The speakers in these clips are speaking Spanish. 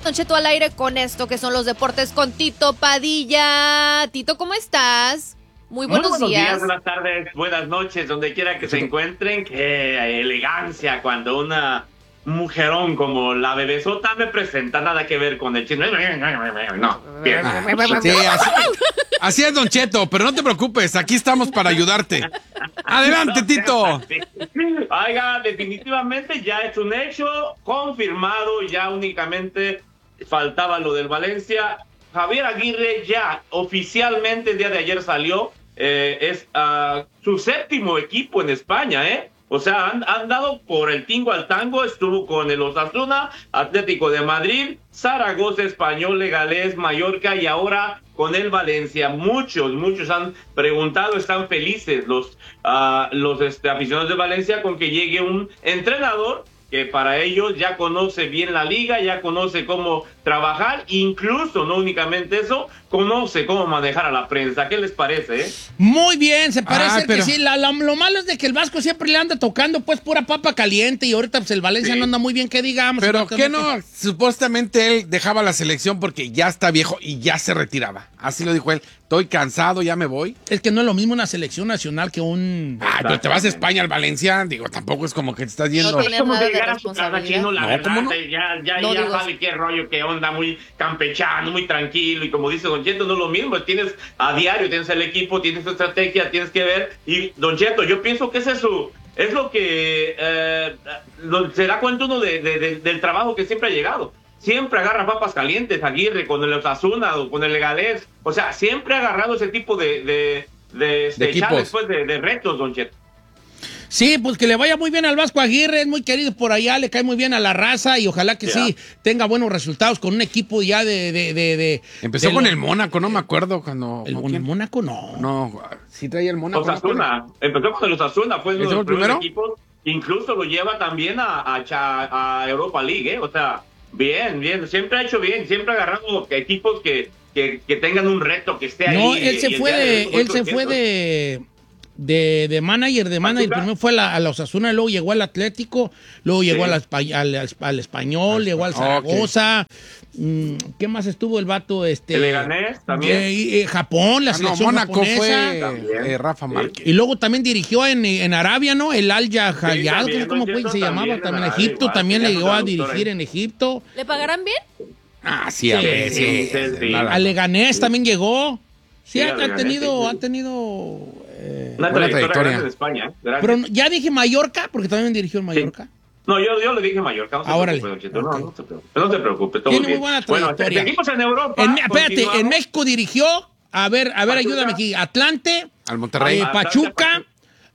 Don Cheto al aire con esto que son los deportes con Tito Padilla. Tito, ¿cómo estás? Muy buenos días. Buenas tardes, buenas noches, donde quiera que se encuentren. Qué elegancia cuando una mujerón como la bebesota me presenta, nada que ver con el chino. No, bien. Sí, así es, Don Cheto, pero no te preocupes, aquí estamos para ayudarte. Adelante, Tito. Oiga, definitivamente ya es un hecho confirmado, ya únicamente faltaba lo del Valencia. Javier Aguirre ya oficialmente el día de ayer salió, es su séptimo equipo en España, O sea, han dado por el tingo al tango, estuvo con el Osasuna, Atlético de Madrid, Zaragoza, Español, Leganés, Mallorca y ahora con el Valencia. Muchos han preguntado, están felices los aficionados de Valencia con que llegue un entrenador que para ellos ya conoce bien la liga, ya conoce cómo trabajar, incluso, no únicamente eso, conoce cómo manejar a la prensa. ¿Qué les parece, Muy bien, se parece que sí. Lo malo es de que el Vasco siempre le anda tocando pues pura papa caliente y ahorita pues el Valencia no anda muy bien, que digamos. Pero que no, supuestamente él dejaba la selección porque ya está viejo y ya se retiraba. Así lo dijo él. Estoy cansado, ya me voy. Es que no es lo mismo una selección nacional que un... pero te vas a España, al Valencia, digo, tampoco es como que te estás yendo... No tienes nada de responsabilidad. La verdad, ¿cómo no? Ya sabe qué rollo, qué onda, muy campechano, muy tranquilo, y como dice Don Cheto, no es lo mismo, tienes a diario, tienes el equipo, tienes tu estrategia, tienes que ver, y Don Cheto, yo pienso que ese es lo que se da cuenta uno del trabajo que siempre ha llegado. Siempre agarra papas calientes, Aguirre, con el Osasuna o con el Leganés. O sea, siempre ha agarrado ese tipo de equipos. Después de retos, Don Cheto. Sí, pues que le vaya muy bien al Vasco Aguirre, es muy querido por allá, le cae muy bien a la raza y ojalá que sí tenga buenos resultados con un equipo ya Empezó con el Mónaco, no me acuerdo cuando... ¿El Mónaco? No. No, sí traía el Mónaco. Osasuna, empezó con el Osasuna, fue uno de los primeros primero? equipos, incluso lo lleva también a Europa League, O sea, bien, siempre ha hecho bien, siempre ha agarrado equipos que tengan un reto, que esté ahí. No, él se fue de manager, primero fue a la Osasuna, luego llegó al Atlético, luego llegó al Español, llegó al Zaragoza. ¿Qué más estuvo el vato? El Leganés también. Japón, la selección Mónaco japonesa. fue Rafa Márquez. Y luego también dirigió en Arabia, ¿no? El Al Jahayad, también, ¿cómo se llamaba? También Egipto, igual, también le llegó a traductor dirigir en Egipto. ¿Le pagarán bien? Sí, a ver, sí. Al Leganés también llegó. Sí, ha Leganés, tenido una trayectoria grande en España. Pero ya dije Mallorca, porque también dirigió en Mallorca. No, yo le dije Mallorca. No se preocupe, todo Tiene bien. muy buena trayectoria. Bueno, seguimos en Europa. Espérate, en México dirigió, a ver, ayúdame aquí, Atlante, Al Monterrey. Pachuca,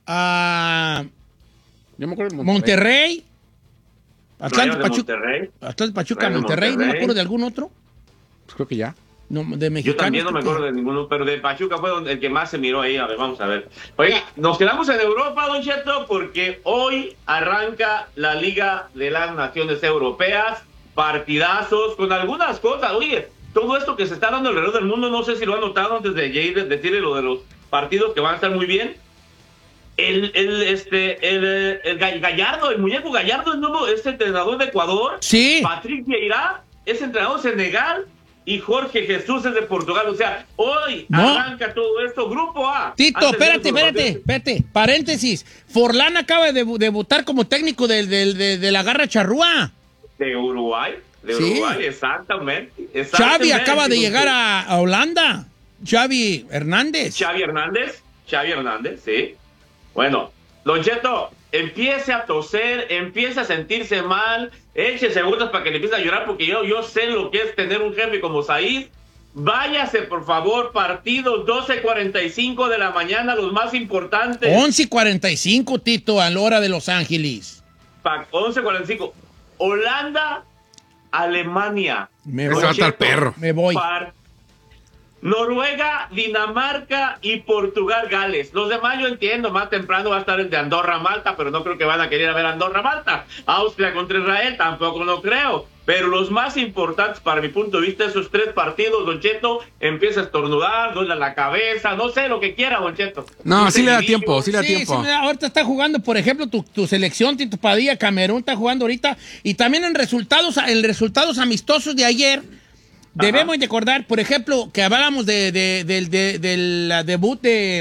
Yo me acuerdo de Monterrey. Atlante, Pachuca, Monterrey, no me acuerdo de algún otro. Pues creo que ya. No, de mexicanos. Yo también no me acuerdo de ninguno, pero de Pachuca fue el que más se miró ahí. A ver, vamos a ver. Oiga, nos quedamos en Europa, Don Cheto, porque hoy arranca la Liga de las Naciones Europeas, partidazos con algunas cosas. Oye, todo esto que se está dando alrededor del mundo, no sé si lo han notado antes de decirle lo de los partidos que van a estar muy bien. El Gallardo, el muñeco Gallardo es entrenador de Ecuador. Sí. Patrick Vieira es entrenador de Senegal. Y Jorge Jesús es de Portugal. O sea, hoy arranca todo esto. Grupo A. Tito, espérate. Paréntesis. Forlán acaba de debutar como técnico de la Garra Charrúa. De Uruguay. Exactamente. Xavi acaba de llegar a Holanda. Xavi Hernández, sí. Bueno, Don Cheto, empiece a toser, empiece a sentirse mal, échese gotas para que le empiece a llorar, porque yo sé lo que es tener un jefe como Said. Váyase, por favor, partidos 12:45 de la mañana, los más importantes. 11:45, Tito, a la hora de Los Ángeles. 11:45. Holanda, Alemania. Me voy. Me voy. Noruega, Dinamarca y Portugal, Gales. Los demás yo entiendo, más temprano va a estar el de Andorra, Malta, pero no creo que van a querer ver Andorra, Malta. Austria contra Israel, tampoco lo creo. Pero los más importantes para mi punto de vista, esos 3 partidos, Don Cheto, empieza a estornudar, duele la cabeza, no sé, lo que quiera, Don Cheto. No, sí le da tiempo, sí le da Sí, tiempo. ahorita está jugando, por ejemplo, tu selección, Tito Padilla, Camerún está jugando ahorita. Y también en resultados amistosos de ayer, debemos de acordar, por ejemplo, que hablábamos del debut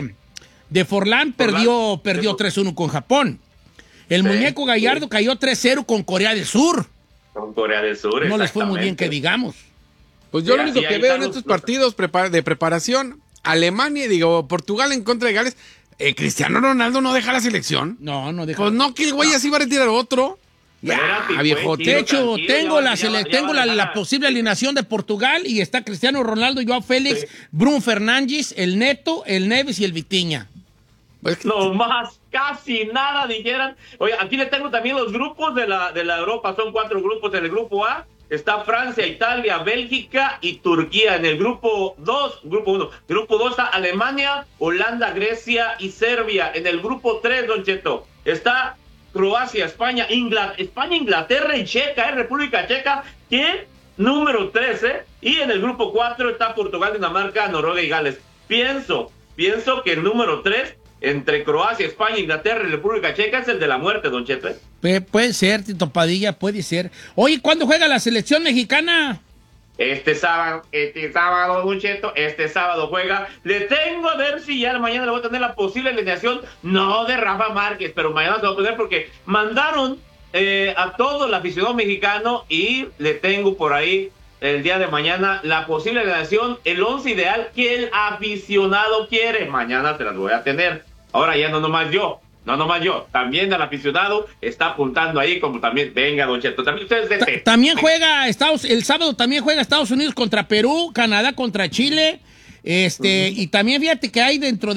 de Forlán, perdió 3-1 con Japón. El muñeco Gallardo cayó 3-0 con Corea del Sur. Con Corea del Sur, no les fue muy bien, que digamos. Pues yo lo único que veo en estos partidos de preparación, Alemania, Portugal en contra de Gales, Cristiano Ronaldo no deja la selección. No deja. Pues no, que el güey así va a retirar otro. Ya, viejo. De hecho, tengo la posible alineación de Portugal y está Cristiano Ronaldo, Joao Félix, Bruno Fernández, el Neto, el Neves y el Vitinha. Pues, no más, casi nada dijeran. Oye, aquí le tengo también los grupos de la Europa. Son 4 grupos. En el grupo A está Francia, Italia, Bélgica y Turquía. En el grupo 1. Grupo 2 está Alemania, Holanda, Grecia y Serbia. En el grupo 3, Don Cheto, está Croacia, España, Inglaterra y Checa, República Checa, que número 13. Y en el grupo 4 está Portugal, Dinamarca, Noruega y Gales. Pienso que el número 3, entre Croacia, España, Inglaterra y República Checa, es el de la muerte, Don Cheto. Puede ser, Tito Padilla, puede ser. Oye, ¿cuándo juega la selección mexicana? Este sábado, Don Cheto, este sábado juega. Le tengo a ver si ya mañana le voy a tener la posible alineación, no de Rafa Márquez, pero mañana se va a tener porque mandaron a todo el aficionado mexicano y le tengo por ahí el día de mañana la posible alineación, el 11 ideal que el aficionado quiere. Mañana se las voy a tener. Ahora ya no nomás yo. También el aficionado está apuntando ahí, como también, venga, Don Cheto, también ustedes también juega el sábado también juega Estados Unidos contra Perú, Canadá contra Chile, y también fíjate que hay dentro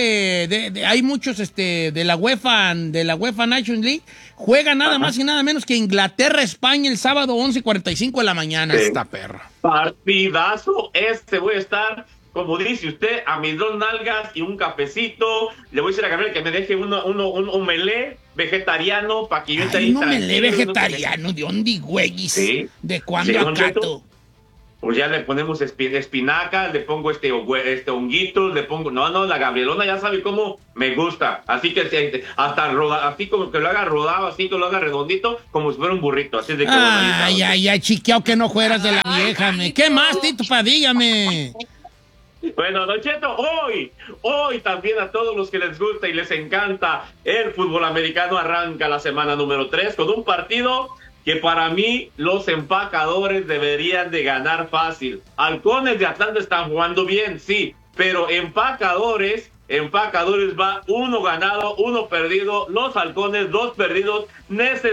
de hay muchos de la UEFA Nations League, juega nada más y nada menos que Inglaterra, España el sábado 11:45 de la mañana. Esta perra. Partidazo, voy a estar, como dice usted, a mis 2 nalgas y un cafecito. Le voy a decir a Gabriel que me deje un omelé vegetariano para que yo esté ahí. Un omelé vegetariano, ¿de dónde, güey? Sí. ¿De cuándo acato? Pues ya le ponemos espinacas, le pongo honguitos, le pongo... No, la Gabrielona ya sabe cómo me gusta. Así que hasta así como que lo haga rodado, así que lo haga redondito, como si fuera un burrito. Así de que ay, chiqueado, que no fueras de la vieja, me. ¿Qué más, Tito Padilla, me? Bueno, Don Cheto, hoy también a todos los que les gusta y les encanta el fútbol americano, arranca la semana número 3 con un partido que para mí los empacadores deberían de ganar fácil. Halcones de Atlanta están jugando bien, sí, pero empacadores va 1 ganado, 1 perdido, los Halcones 2 perdidos,